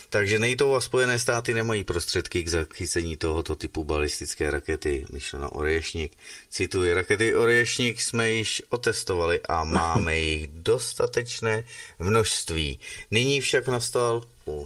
Takže NATO a Spojené státy nemají prostředky k zachycení tohoto typu balistické rakety, myšleno Orješník. Cituji, rakety Orješník jsme již otestovali a máme jich dostatečné množství. Nyní však nastal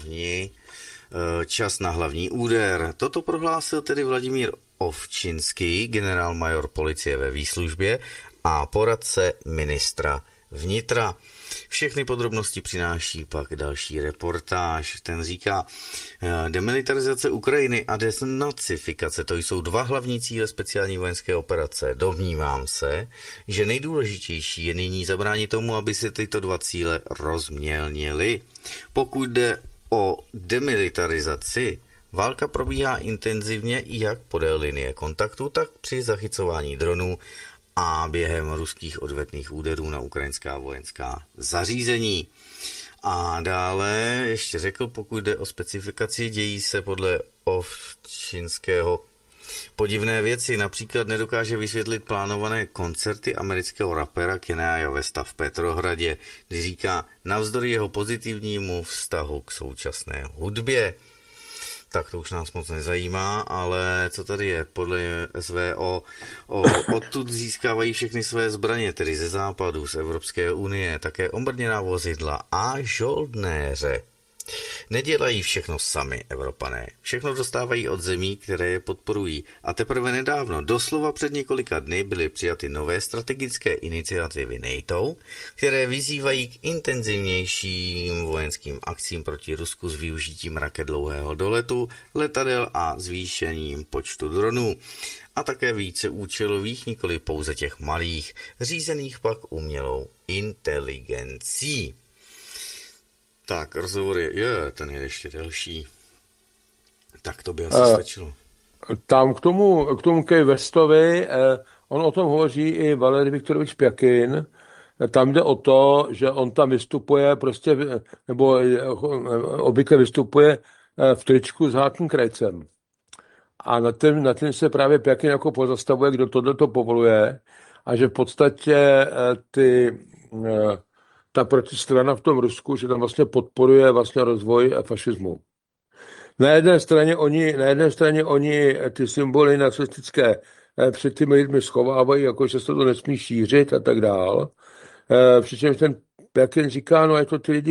čas na hlavní úder. Toto prohlásil tedy Vladimír Ovčinský, generálmajor policie ve výslužbě a poradce ministra vnitra. Všechny podrobnosti přináší pak další reportáž. Ten říká, demilitarizace Ukrajiny a denacifikace, to jsou dva hlavní cíle speciální vojenské operace. Domnívám se, že nejdůležitější je nyní zabránit tomu, aby se tyto dva cíle rozmělnily. Pokud jde o demilitarizaci, válka probíhá intenzivně jak podél linie kontaktu, tak při zachycování dronů a během ruských odvetných úderů na ukrajinská vojenská zařízení. A dále ještě řekl, pokud jde o specifikaci, dějí se podle Ovčinského podivné věci. Například nedokáže vysvětlit plánované koncerty amerického rapera Kanye Westa v Petrohradě, kdy říká navzdory jeho pozitivnímu vztahu k současné hudbě. Tak to už nás moc nezajímá, ale co tady je? Podle SVO odtud získávají všechny své zbraně, tedy ze západu, z Evropské unie, také obrněná vozidla a žoldnéře. Nedělají všechno sami, Evropané. Všechno dostávají od zemí, které je podporují. A teprve nedávno, doslova před několika dny, byly přijaty nové strategické iniciativy NATO, které vyzývají k intenzivnějším vojenským akcím proti Rusku s využitím raket dlouhého doletu, letadel a zvýšením počtu dronů. A také více účelových, nikoli pouze těch malých, řízených pak umělou inteligencí. Tak, rozhovor ten je ještě delší. Tak to by asi stačilo. Tam k tomu Kej Westovi, on o tom hovoří i Valerij Viktorovič Pjakin. Tam jde o to, že on tam vystupuje prostě, nebo obvykle vystupuje v tričku s Hakenkrajcem. A na tím se právě Pjakin jako pozastavuje, kdo tohleto povoluje. A že v podstatě ta protistrana v tom Rusku, že tam vlastně podporuje vlastně rozvoj fašismu. Na jedné straně oni ty symboly nacistické před těmi lidmi schovávají, jako že se to nesmí šířit a tak dál. Přičemž ten Pjakin říká, no ať to ty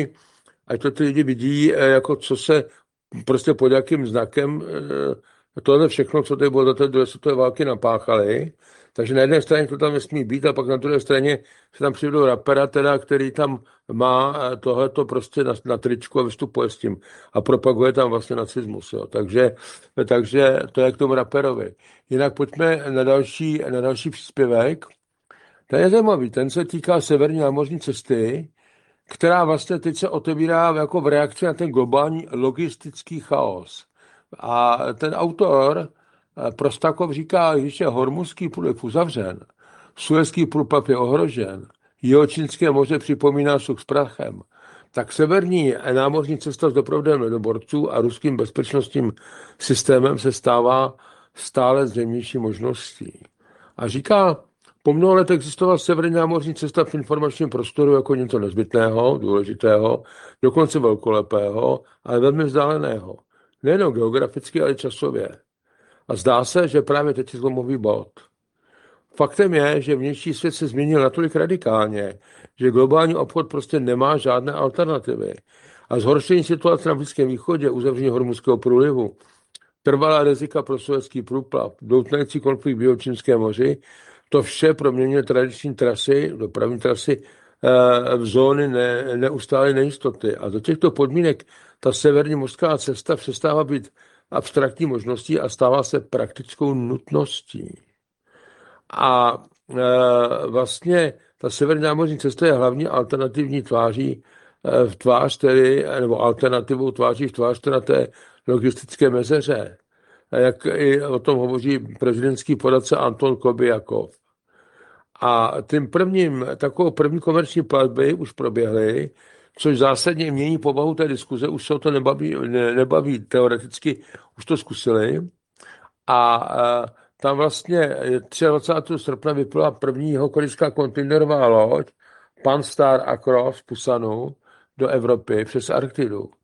lidi vidí, jako co se prostě pod jakým znakem tohle všechno, co tady bylo do té druhé světové války napáchali. Takže na jedné straně to tam nesmí být a pak na druhé straně se tam přijdou rapera, teda, který tam má tohleto prostě na tričku a vystupuje s tím a propaguje tam vlastně nacismus. Jo. Takže to je k tomu raperovi. Jinak pojďme na další příspěvek. Ten je zajímavý, ten se týká severní námořní cesty, která vlastně teď se otevírá jako v reakci na ten globální logistický chaos. A ten autor Prostakov říká, když je Hormuzský průliv uzavřen, Suezský průplav je ohrožen, Jihočínské moře připomíná such s prachem, tak severní námořní cesta s doprovodem ledoborců a ruským bezpečnostním systémem se stává stále zřejmější možností. A říká, po mnoho let existovala severní námořní cesta v informačním prostoru jako něco nezbytného, důležitého, dokonce velkolepého, ale velmi vzdáleného. Nejen geograficky, ale časově. A zdá se, že právě teď je zlomový bod. Faktem je, že vnější svět se změnil natolik radikálně, že globální obchod prostě nemá žádné alternativy. A zhoršení situace na Blízkém východě, uzavření Hormuzského průlivu, trvalá rizika pro Suezský průplav, doutnající konflikt v Jihočínském moři, to vše proměňuje tradiční trasy, dopravní trasy v zóny neustálé nejistoty. A do těchto podmínek ta severní mořská cesta přestává být abstraktní možností a stává se praktickou nutností. A vlastně ta severní námořní cesta je hlavní alternativní tváří v tvář tedy, nebo alternativou tváří v tvář teda té logistické mezeře. Jak i o tom hovoří prezidentský poradce Anton Kobijakov. A takovou první komerční platby už proběhly, což zásadně mění povahu té diskuze, už se o to nebaví teoreticky, už to zkusili. A tam vlastně 23. srpna vyplula první korejská kontejnerová loď Pan Star Across z Pusanu do Evropy přes Arktidu.